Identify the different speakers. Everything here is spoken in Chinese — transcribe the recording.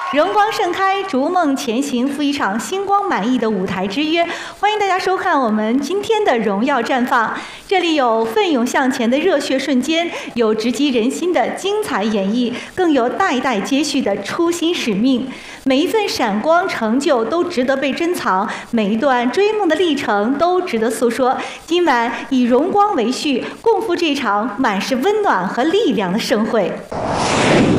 Speaker 1: 荣光盛开，逐梦前行，赴一场星光满溢的舞台之约。欢迎大家收看我们今天的荣耀绽放。这里有奋勇向前的热血瞬间，有直击人心的精彩演绎，更有代代接续的初心使命。每一份闪光成就都值得被珍藏，每一段追梦的历程都值得诉说。今晚以荣光为序，共赴这场满是温暖和力量的盛会。